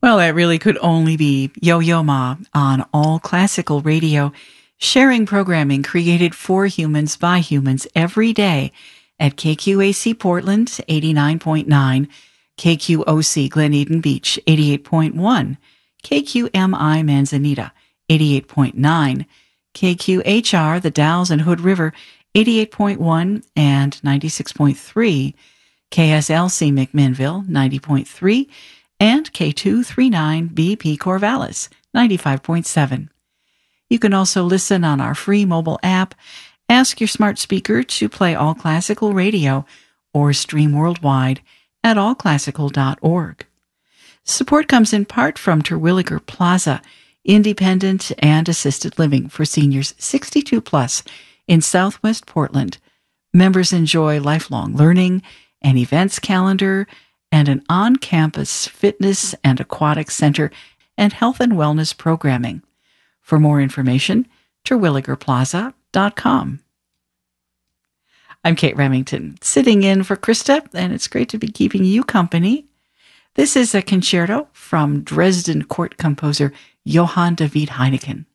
Well, that really could only be Yo-Yo Ma on All Classical Radio, sharing programming created for humans by humans every day at KQAC Portland 89.9, KQOC Glen Eden Beach 88.1, KQMI Manzanita 88.9, KQHR The Dalles and Hood River 88.1 and 96.3, KSLC McMinnville 90.3, and K239BP Corvallis 95.7. You can also listen on our free mobile app, ask your smart speaker to play All Classical Radio, or stream worldwide at allclassical.org. Support comes in part from Terwilliger Plaza, independent and assisted living for seniors 62 plus in Southwest Portland. Members enjoy lifelong learning, an events calendar, and an on-campus fitness and aquatic center and health and wellness programming. For more information, terwilligerplaza.com. I'm Kate Remington, sitting in for Krista, and it's great to be keeping you company. This is a concerto from Dresden court composer Johann David Heineken.